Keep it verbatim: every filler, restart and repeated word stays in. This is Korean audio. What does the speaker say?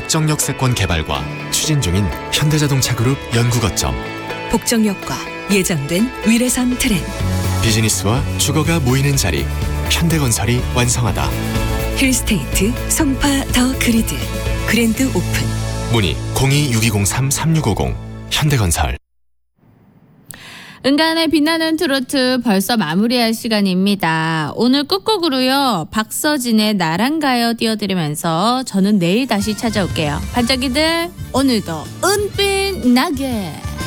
복정역세권 개발과 추진 중인 현대자동차그룹 연구거점. 복정역과 예정된 위례선 트램. 비즈니스와 주거가 모이는 자리. 현대건설이 완성하다. 힐스테이트 송파 더 그리드 그랜드 오픈. 문의 공이 육이공삼 삼육오공. 현대건설. 은간의 빛나는 트로트 벌써 마무리할 시간입니다. 오늘 끝곡으로요, 박서진의 나랑 가요 띄워드리면서 저는 내일 다시 찾아올게요. 반짝이들 오늘도 은빛 나게.